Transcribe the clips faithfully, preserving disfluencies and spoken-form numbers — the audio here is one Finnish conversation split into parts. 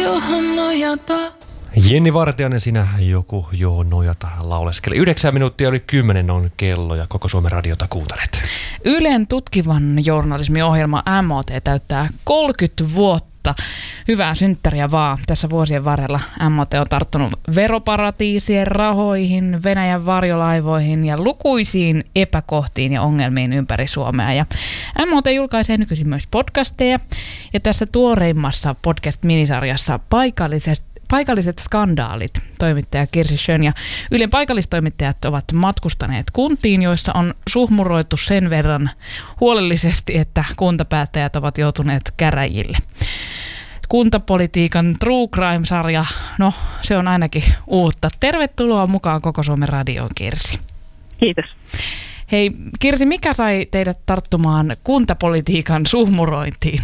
johon nojata. Jenni Vartiainen, sinä joku joo nojata lauleskeli. Yhdeksän minuuttia oli kymmenen on kello ja Koko Suomen radiota kuuntelet. Ylen tutkivan journalismiohjelma M O T täyttää kolmekymmentä vuotta. Hyvää synttäriä vaan. Tässä vuosien varrella M O T on tarttunut veroparatiisien rahoihin, Venäjän varjolaivoihin ja lukuisiin epäkohtiin ja ongelmiin ympäri Suomea. Ja M O T julkaisee nykyisin myös podcasteja. Ja tässä tuoreimmassa podcast-minisarjassa paikalliset Paikalliset skandaalit. Toimittaja Kirsi Schön ja Ylen paikallistoimittajat ovat matkustaneet kuntiin, joissa on suhmuroitu sen verran huolellisesti, että kuntapäättäjät ovat joutuneet käräjille. Kuntapolitiikan True Crime-sarja, no se on ainakin uutta. Tervetuloa mukaan Koko Suomen radioon, Kirsi. Kiitos. Hei Kirsi, mikä sai teidät tarttumaan kuntapolitiikan suhmurointiin?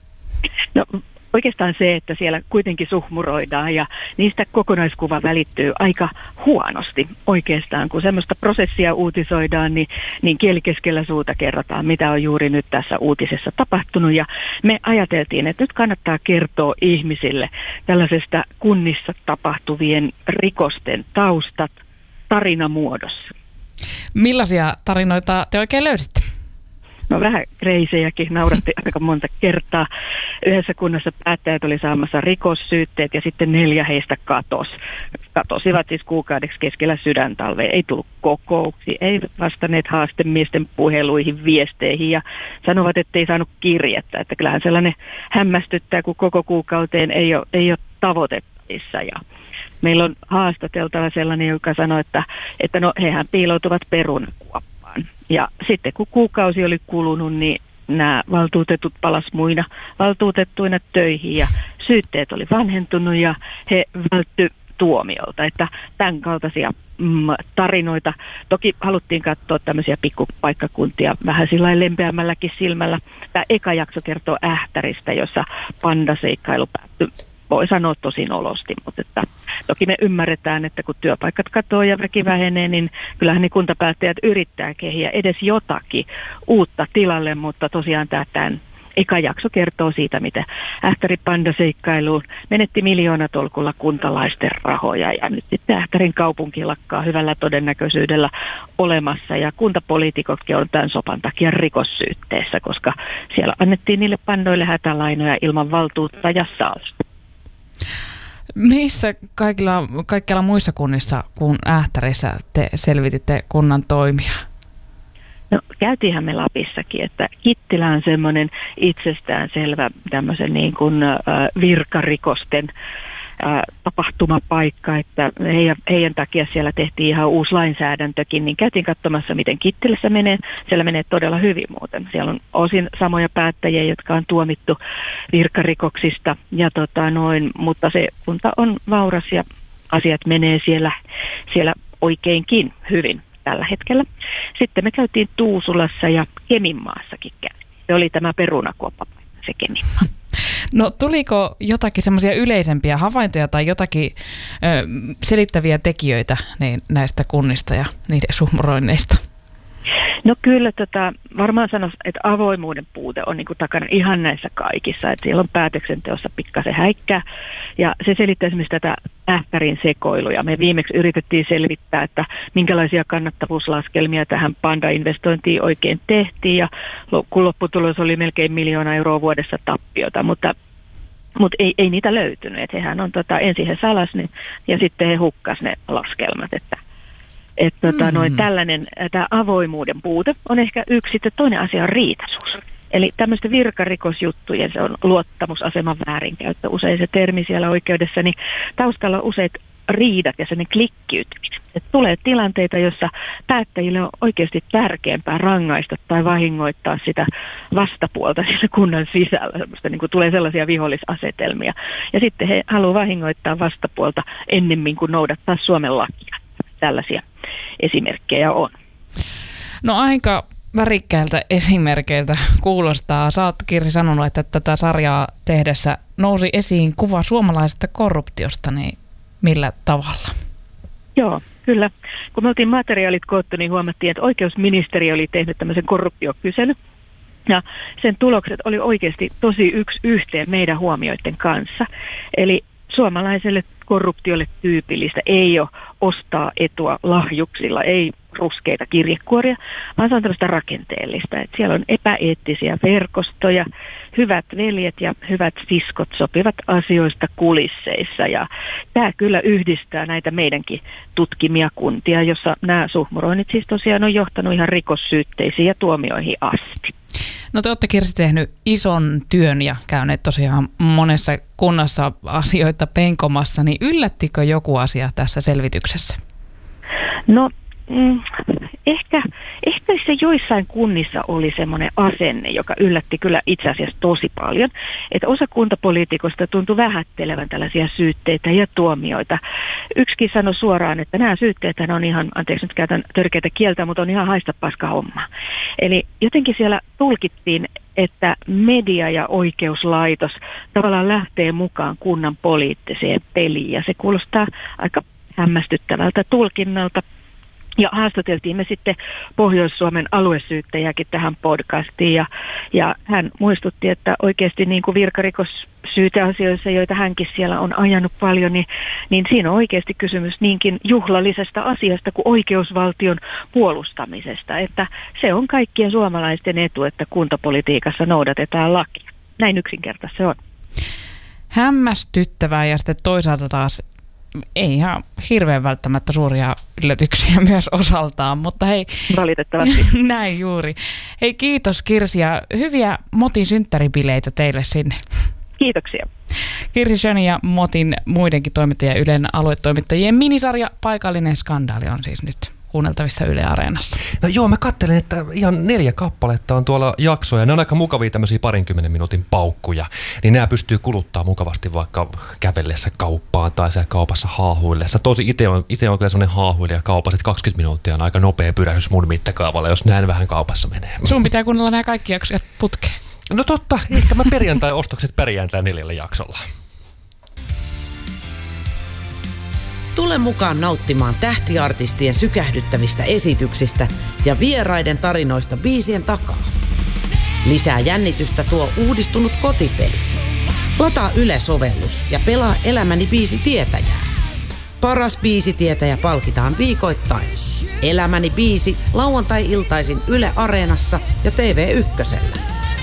No oikeastaan se, että siellä kuitenkin suhmuroidaan ja niistä kokonaiskuva välittyy aika huonosti oikeastaan. Kun semmoista prosessia uutisoidaan, niin, niin kieli keskellä suuta kerrotaan, mitä on juuri nyt tässä uutisessa tapahtunut. Ja me ajateltiin, että nyt kannattaa kertoa ihmisille tällaisesta kunnissa tapahtuvien rikosten taustat tarinamuodossa. Millaisia tarinoita te oikein löysitte? No vähän kreisejäkin, nauratti aika monta kertaa. Yhdessä kunnassa päättäjät oli saamassa rikossyytteet ja sitten neljä heistä katos. Katosivat siis kuukaudeksi keskellä sydäntalvea. Ei tullut kokouksi, ei vastanneet haastemiesten puheluihin, viesteihin ja sanovat, että ei saanut kirjettä. Että kyllähän sellainen hämmästyttää, kun koko kuukauteen ei ole, ei ole tavoitettavissa. Ja meillä on haastateltava sellainen, joka sanoi, että, että no hehän piiloutuvat perunakuoppaan. Ja sitten kun kuukausi oli kulunut, niin nämä valtuutetut palas muina valtuutettuina töihin ja syytteet oli vanhentunut ja he vältty tuomiolta. Että tämän kaltaisia mm, tarinoita. Toki haluttiin katsoa tämmöisiä pikkupaikkakuntia vähän sillä lempeämmälläkin silmällä. Tämä eka jakso kertoo Ähtäristä, jossa pandaseikkailu päättyi. Voi sanoa tosi olosti, mutta että toki me ymmärretään, että kun työpaikat katoaa ja väki vähenee, niin kyllähän ne kuntapäättäjät yrittää kehiä edes jotakin uutta tilalle, mutta tosiaan tämä tämän eka jakso kertoo siitä, miten Ähtärin pandaseikkailuun menetti miljoonatolkulla kuntalaisten rahoja ja nyt sitten Ähtärin kaupunki lakkaa hyvällä todennäköisyydellä olemassa ja kuntapoliitikotkin on tämän sopan takia rikossyytteessä, koska siellä annettiin niille pandoille hätälainoja ilman valtuutta ja salaa. Missä kaikilla, kaikilla muissa kunnissa kuin Ähtärissä te selvititte kunnan toimia? No käytiinhän me Lapissakin, että Kittilä on semmoinen itsestäänselvä tämmöisen niin kuin äh, virkarikosten äh, tapahtumapaikka, että heidän, heidän takia siellä tehtiin ihan uusi lainsäädäntökin, niin käytiin katsomassa, miten Kittilässä menee. Siellä menee todella hyvin muuten. Siellä on osin samoja päättäjiä, jotka on tuomittu virkarikoksista, ja tota noin, mutta se kunta on vauras ja asiat menee siellä, siellä oikeinkin hyvin tällä hetkellä. Sitten me käytiin Tuusulassa ja Keminmaassakin käytiin. Se oli tämä perunakuoppa, se Keminmaa. No tuliko jotakin semmoisia yleisempiä havaintoja tai jotakin ö, selittäviä tekijöitä niin näistä kunnista ja niiden suhmuroinneista? No kyllä, tota, varmaan sanoisin, että avoimuuden puute on niin kuin takana ihan näissä kaikissa. Että siellä on päätöksenteossa pikkasen häikkää ja se selittää esimerkiksi tätä Ähtärin sekoiluja. Me viimeksi yritettiin selvittää, että minkälaisia kannattavuuslaskelmia tähän Panda-investointiin oikein tehtiin ja kun lopputulos oli melkein miljoona euroa vuodessa tappiota, mutta Mutta ei, ei niitä löytynyt. Et hehän on tota, ensin he salas ne ja sitten he hukkas ne laskelmat. Että et, tota, mm. noin tällainen tämä avoimuuden puute on ehkä yksi. Sitten toinen asia on riitaisuus. Eli tämmöisten virkarikosjuttujen se on luottamusaseman väärinkäyttö. Usein se termi siellä oikeudessa, niin taustalla on useat riidat ja sellainen klikkiytyminen. Et tulee tilanteita, jossa päättäjille on oikeasti tärkeämpää rangaista tai vahingoittaa sitä vastapuolta siinä kunnan sisällä. Semmosta, niin kuin tulee sellaisia vihollisasetelmia. Ja sitten he haluavat vahingoittaa vastapuolta ennemmin kuin noudattaa Suomen lakia. Tällaisia esimerkkejä on. No aika värikkäiltä esimerkkeiltä kuulostaa. Sä oot, Kirsi, sanonut, että tätä sarjaa tehdessä nousi esiin kuva suomalaisesta korruptiosta, niin millä tavalla? Joo, kyllä. Kun me oltiin materiaalit koottu, niin huomattiin, että oikeusministeriö oli tehnyt tämmöisen korruptiokyselyn. Ja sen tulokset oli oikeasti tosi yksi yhteen meidän huomioiden kanssa. Eli suomalaiselle korruptiolle tyypillistä ei ole ostaa etua lahjuksilla, ei ruskeita kirjekuoria, vaan se on tällaista rakenteellista. Et siellä on epäeettisiä verkostoja, hyvät veljet ja hyvät siskot sopivat asioista kulisseissa. Ja tämä kyllä yhdistää näitä meidänkin tutkimia kuntia, jossa nämä suhmuroinnit siis tosiaan on johtanut ihan rikossyytteisiin ja tuomioihin asti. No te olette, Kirsi, tehnyt ison työn ja käyneet tosiaan monessa kunnassa asioita penkomassa, niin yllättikö joku asia tässä selvityksessä? No mm, ehkä, ehkä se joissain kunnissa oli semmoinen asenne, joka yllätti kyllä itse asiassa tosi paljon, että osa kuntapoliitikosta tuntui vähättelevän tällaisia syytteitä ja tuomioita. Yksikin sanoi suoraan, että nämä syytteet on ihan, anteeksi nyt käytän törkeitä kieltä, mutta on ihan haista paska homma. Eli jotenkin siellä tulkittiin, että media ja oikeuslaitos tavallaan lähtee mukaan kunnan poliittiseen peliin ja se kuulostaa aika hämmästyttävältä tulkinnalta. Ja haastateltiin me sitten Pohjois-Suomen aluesyyttäjäkin tähän podcastiin ja, ja hän muistutti, että oikeasti niin kuin virkarikossyyteasioissa, joita hänkin siellä on ajanut paljon, niin, niin siinä on oikeasti kysymys niinkin juhlallisesta asiasta kuin oikeusvaltion puolustamisesta. Että se on kaikkien suomalaisten etu, että kuntapolitiikassa noudatetaan lakia. Näin yksinkertaisesti se on. Hämmästyttävää ja sitten toisaalta taas ei ihan hirveän välttämättä suuria yllätyksiä myös osaltaan, mutta hei. Valitettavasti. Näin juuri. Hei, kiitos Kirsi ja hyviä Motin synttäribileitä teille sinne. Kiitoksia. Kirsi Schön ja Motin muidenkin toimittajien Ylen aluetoimittajien minisarja Paikallinen skandaali on siis nyt kuunneltavissa Yle Areenassa. No joo, mä katselen, että ihan neljä kappaletta on tuolla jaksoja. Ne on aika mukavia tämmöisiä parinkymmenen minuutin paukkuja. Niin nämä pystyy kuluttaa mukavasti vaikka kävellessä kauppaan tai siellä kaupassa haahuillessa. Tosi itse on, ite on kyllä semmoinen haahuilija kaupassa, että kaksikymmentä minuuttia on aika nopea pyrähdys mun mittakaavalla, jos näin vähän kaupassa menee. Sun pitää kuunnella nämä kaikki jaksot putkeen. No totta, ehkä mä perjantai-ostokset pärjään tää neljällä jaksolla. Tule mukaan nauttimaan tähtiartistien sykähdyttävistä esityksistä ja vieraiden tarinoista biisien takaa. Lisää jännitystä tuo uudistunut kotipeli. Lataa Yle-sovellus ja pelaa Elämäni biisitietäjää. Paras biisitietäjä palkitaan viikoittain. Elämäni biisi lauantai-iltaisin Yle Areenassa ja T V ykkösellä.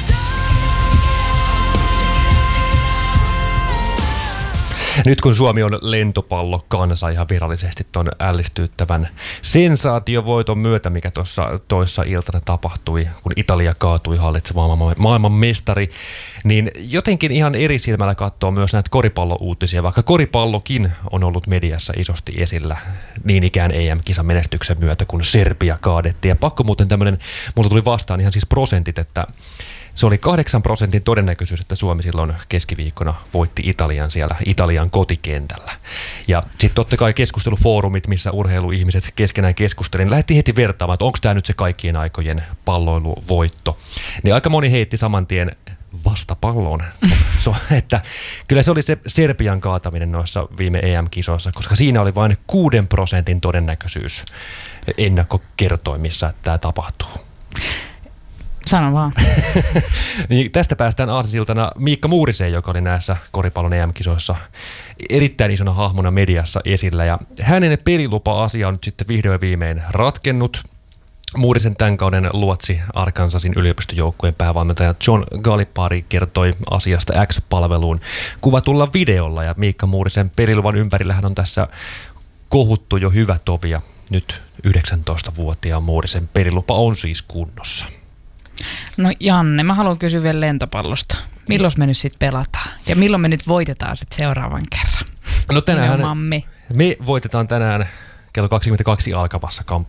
Nyt kun Suomi on lentopallo kansa ihan virallisesti ton ällistyttävän sensaatiovoiton myötä, mikä tuossa toissa iltana tapahtui, kun Italia kaatui hallitsemaan maailman mestari, niin jotenkin ihan eri silmällä katsoo myös näitä koripallouutisia, vaikka koripallokin on ollut mediassa isosti esillä niin ikään E M-kisan menestyksen myötä, kun Serbia kaadettiin. Ja pakko muuten tämmöinen, mulla tuli vastaan ihan siis prosentit, että se oli kahdeksan prosentin todennäköisyys, että Suomi silloin keskiviikkona voitti Italian siellä Italian kotikentällä. Ja sitten totta kai keskustelufoorumit, missä urheiluihmiset keskenään keskustelivat, niin lähdettiin heti vertaamaan, että onko tämä nyt se kaikkien aikojen palloiluvoitto. Niin aika moni heitti saman tien vastapalloon, so, että kyllä se oli se Serbian kaataminen noissa viime E M-kisoissa, koska siinä oli vain kuuden prosentin todennäköisyys ennakkokertoimissa, että tämä tapahtuu. Sano vaan. Niin tästä päästään aasisiltana Miikka Muuriseen, joka oli näissä koripallon E M-kisoissa erittäin isona hahmona mediassa esillä. Ja hänen pelilupa-asia on nyt sitten vihdoin viimein ratkennut. Muurisen tämän kauden luotsi Arkansasin yliopistojoukkueen päävalmentaja John Galipari kertoi asiasta X-palveluun kuvatulla videolla. Ja Miikka Muurisen peliluvan ympärillähän on tässä kohuttu jo hyvä tovi. Ja nyt yhdeksäntoistavuotiaan Muurisen pelilupa on siis kunnossa. No Janne, mä haluan kysyä vielä lentopallosta. Milloin me nyt sitten pelataan? Ja milloin me nyt voitetaan sitten seuraavan kerran? No tänään me. me voitetaan tänään kello kaksikymmentäkaksi alkavassa kamp-